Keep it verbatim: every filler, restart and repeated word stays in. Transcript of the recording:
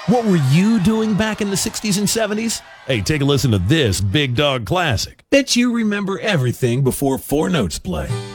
What were you doing back in the sixties and seventies? Hey, take a listen to this Big Dog Classic. Bet you remember everything before Four Notes play.